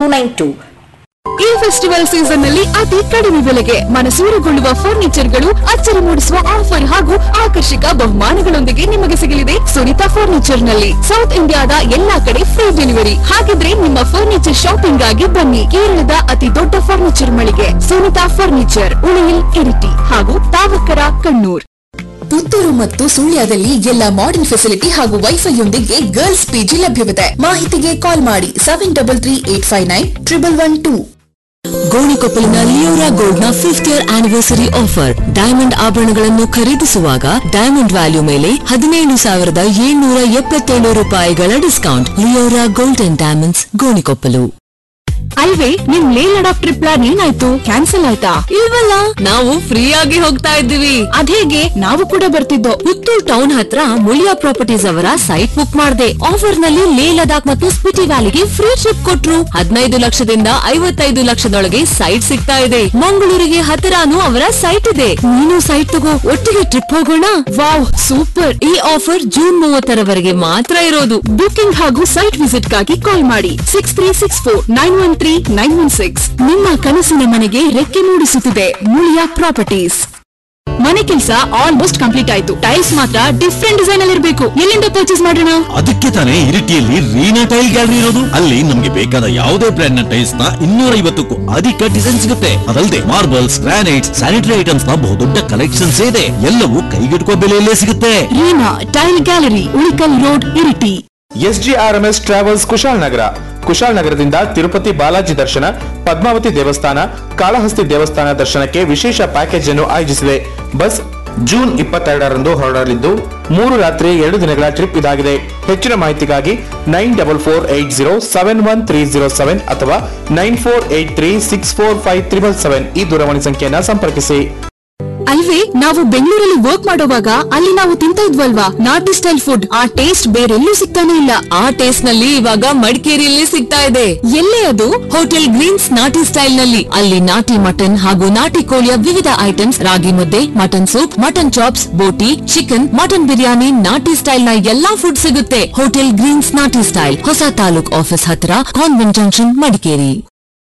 9292. ಈ festival season ನಲ್ಲಿ ಅತಿ ಕಡಿಮೆ ಬೆಲೆಗೆ ಮನಸೂರೆಗೊಳ್ಳುವ ಫರ್ನಿಚರ್ಗಳು, ಅಚ್ಚರಿ ಮೂಡಿಸುವ ಆಫರ್ ಹಾಗೂ ಆಕರ್ಷಕ ಬಹುಮಾನಗಳೊಂದಿಗೆ ನಿಮಗೆ ಸಿಗಲಿದೆ ಸುನಿತಾ ಫರ್ನಿಚರ್ ನಲ್ಲಿ. ಸೌತ್ ಇಂಡಿಯಾದ ಎಲ್ಲಾ ಕಡೆ ಫ್ರೀ ಡೆಲಿವರಿ. ಹಾಗಿದ್ರೆ ನಿಮ್ಮ ಫರ್ನಿಚರ್ ಶಾಪಿಂಗ್ ಆಗಿ ಬನ್ನಿ. ಕೇರಳದ ಅತಿ ದೊಡ್ಡ ಫರ್ನಿಚರ್ ಮಳಿಗೆ ಸುನಿತಾ ಫರ್ನಿಚರ್, ಉಳಿಯಿಲ್, ಇರಿಟಿ ಹಾಗೂ ತಾವಕರ, ಕಣ್ಣೂರ್. ಪುತ್ತೂರು ಮತ್ತು ಸುಳ್ಯದಲ್ಲಿ ಎಲ್ಲ ಮಾಡರ್ನ್ ಫೆಸಿಲಿಟಿ ಹಾಗೂ ವೈಫೈಯೊಂದಿಗೆ ಗರ್ಲ್ಸ್ ಪಿಜಿ ಲಭ್ಯವಿದೆ. ಮಾಹಿತಿಗೆ ಕಾಲ್ ಮಾಡಿ 7338591112. ಗೋಣಿಕೊಪ್ಪಲಿನ ಲಿಯೋರಾ ಗೋಲ್ಡ್ ನ 5th year anniversary offer. Diamond ಆಭರಣಗಳನ್ನು ಖರೀದಿಸುವಾಗ ಡೈಮಂಡ್ ವ್ಯಾಲ್ಯೂ ಮೇಲೆ 17,777 ರೂಪಾಯಿಗಳ discount. Leora gold and diamonds, Gonikoppal. ಅಲ್ವೇ ನಿಮ್ ಲೇ ಲಡಾಖ್ ಟ್ರಿಪ್ ಪ್ಲಾನ್ ಏನಾಯ್ತು? ಕ್ಯಾನ್ಸಲ್ ಆಯ್ತಾ? ಇಲ್ವಲ್ಲ, ನಾವು ಫ್ರೀ ಆಗಿ ಹೋಗ್ತಾ ಇದ್ದೀವಿ. ಅದೇಗೆ? ನಾವು ಕೂಡ ಬರ್ತಿದ್ದೋ. ಪುತ್ತೂರ್ ಟೌನ್ ಹತ್ರ ಮುಳಿಯಾ ಪ್ರಾಪರ್ಟೀಸ್ ಅವರ ಸೈಟ್ ಬುಕ್ ಮಾಡಿದೆ. ಆಫರ್ ನಲ್ಲಿ ಲೇ ಲಡಾಖ್ ಮತ್ತು ಸ್ಪಿಟಿ ವ್ಯಾಲಿಗೆ ಫ್ರೀ ಟ್ರಿಪ್ ಕೊಟ್ರು. 15 ಲಕ್ಷದಿಂದ 55 ಲಕ್ಷದೊಳಗೆ ಸೈಟ್ ಸಿಗ್ತಾ ಇದೆ. ಮಂಗಳೂರಿಗೆ ಹತ್ತಿರಾನು ಅವರ ಸೈಟ್ ಇದೆ. ನೀನು ಸೈಟ್ ತಗೋ, ಒಟ್ಟಿಗೆ ಟ್ರಿಪ್ ಹೋಗೋಣ. Wow, super. ಈ ಆಫರ್ ಜೂನ್ 30ರವರೆಗೆ ಮಾತ್ರ ಇರೋದು. ಬುಕಿಂಗ್ ಹಾಗೂ ಸೈಟ್ ವಿಸಿಟ್ ಗಾಗಿ ಕಾಲ್ ಮಾಡಿ 6364913916. ನಿಮ್ಮ ಕನಸಿನ ಮನೆಗೆ ರೆಕ್ಕೆ ಮೂಡಿಸುತ್ತಿದೆ ಮುಳಿಯಾ ಪ್ರಾಪರ್ಟೀಸ್. ಮನೆ ಕೆಲಸ ಆಲ್ಮೋಸ್ಟ್ ಕಂಪ್ಲೀಟ್ ಆಯ್ತು. ಟೈಲ್ಸ್ ಮಾತ್ರ ಡಿಫ್ರೆಂಟ್ ಡಿಸೈನ್ ಅಲ್ಲಿ ಇರಬೇಕು. ಎಲ್ಲಿಂದ ಪರ್ಚೇಸ್ ಮಾಡೋಣ? ಅದಕ್ಕೆ ತಾನೇ ಇರಿಟಿಯಲ್ಲಿ ರೀನಾ ಟೈಲ್ ಗ್ಯಾಲರಿ ಇರೋದು. ಅಲ್ಲಿ ನಮ್ಗೆ ಬೇಕಾದ ಯಾವುದೇ ಬ್ರ್ಯಾಂಡ್ ನ ಟೈಲ್ಸ್ ನ 250ಕ್ಕೂ ಅಧಿಕ ಡಿಸೈನ್ ಸಿಗುತ್ತೆ. ಅದಲ್ಲದೆ ಮಾರ್ಬಲ್ಸ್, ಗ್ರಾನೈಟ್ಸ್, ಸ್ಯಾನಿಟರಿ ಐಟಮ್ಸ್ ನ ಬಹುದೊಡ್ಡ ಕಲೆಕ್ಷನ್ಸ್ ಇದೆ. ಎಲ್ಲವೂ ಕೈಗೆಟುಕುವ ಬೆಲೆಯಲ್ಲೇ ಸಿಗುತ್ತೆ. Reena tail gallery, Ulikkal road, Iritty. SGRMS travels Kushalnagar. ಕುಶಾಲನಗರದಿಂದ Tirupati Balaji ದರ್ಶನ, ಪದ್ಮಾವತಿ ದೇವಸ್ಥಾನ, ಕಾಳಹಸ್ತಿ ದೇವಸ್ಥಾನ ದರ್ಶನಕ್ಕೆ ವಿಶೇಷ ಪ್ಯಾಕೇಜ್ ಅನ್ನು ಆಯೋಜಿಸಿದೆ. ಬಸ್ ಜೂನ್ 22ರಂದು ಹೊರಡಲಿದ್ದು 3 ರಾತ್ರಿ 2 ದಿನಗಳ ಟ್ರಿಪ್ ಇದಾಗಿದೆ. ಹೆಚ್ಚಿನ ಮಾಹಿತಿಗಾಗಿ 9480711307 ಅಥವಾ 9483645377 ಈ ದೂರವಾಣಿ ಸಂಖ್ಯೆಯನ್ನು ಸಂಪರ್ಕಿಸಿ. ಅಲ್ವೇ, ನಾವು ಬೆಂಗಳೂರಲ್ಲಿ ವರ್ಕ್ ಮಾಡೋವಾಗ ಅಲ್ಲಿ ನಾವು ತಿಂತ ಇದ್ವಲ್ವಾ ನಾಟಿ ಸ್ಟೈಲ್ ಫುಡ್, ಆ ಟೇಸ್ಟ್ ಬೇರೆಲ್ಲೂ ಸಿಗ್ತಾನೆ ಇಲ್ಲ. ಆ ಟೇಸ್ಟ್ ನಲ್ಲಿ ಇವಾಗ ಮಡಿಕೇರಿಯಲ್ಲಿ ಸಿಗ್ತಾ ಇದೆ. ಎಲ್ಲೇ ಅದು? ಹೋಟೆಲ್ ಗ್ರೀನ್ಸ್ ನಾಟಿ ಸ್ಟೈಲ್ ನಲ್ಲಿ. ಅಲ್ಲಿ ನಾಟಿ ಮಟನ್ ಹಾಗೂ ನಾಟಿ ಕೋಳಿಯ ವಿವಿಧ ಐಟಮ್ಸ್, ರಾಗಿ ಮುದ್ದೆ, ಮಟನ್ ಸೂಪ್, ಮಟನ್ ಚಾಪ್ಸ್, ಬೋಟಿ, ಚಿಕನ್, ಮಟನ್ ಬಿರಿಯಾನಿ, ನಾಟಿ ಸ್ಟೈಲ್ ನ ಎಲ್ಲಾ ಫುಡ್ ಸಿಗುತ್ತೆ. ಹೋಟೆಲ್ ಗ್ರೀನ್ಸ್ ನಾಟಿ ಸ್ಟೈಲ್, ಹೊಸ ತಾಲೂಕ್ ಆಫೀಸ್ ಹತ್ರ, ಕಾನ್ವೆಂಟ್ ಜಂಕ್ಷನ್, ಮಡಿಕೇರಿ.